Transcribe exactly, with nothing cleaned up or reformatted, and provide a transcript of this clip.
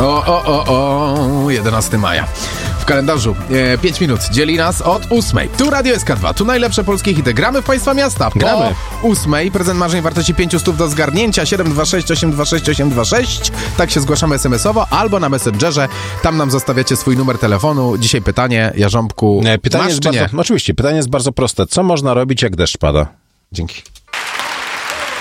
O, o, o, o, jedenastego maja. W kalendarzu e, pięć minut dzieli nas od ósmej. Tu Radio S K dwa, tu najlepsze polskie hity. Gramy w Państwa miasta. Po Gramy. ósmej prezent marzeń wartości pięć stów do zgarnięcia. siedem dwa sześć osiem dwa sześć osiem dwa sześć. Tak się zgłaszamy es em esowo albo na Messengerze. Tam nam zostawiacie swój numer telefonu. Dzisiaj pytanie, Jarząbku, Pytanie masz jest czy nie? bardzo, oczywiście, pytanie jest bardzo proste. Co można robić, jak deszcz pada? Dzięki.